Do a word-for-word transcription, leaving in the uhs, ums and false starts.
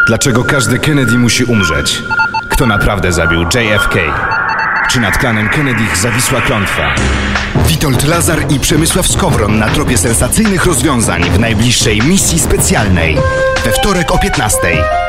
Dlaczego każdy Kennedy musi umrzeć? Kto naprawdę zabił J F K? Czy nad klanem Kennedych zawisła klątwa? Witold Lazar i Przemysław Skowron na tropie sensacyjnych rozwiązań w najbliższej misji specjalnej. We wtorek o piętnastej.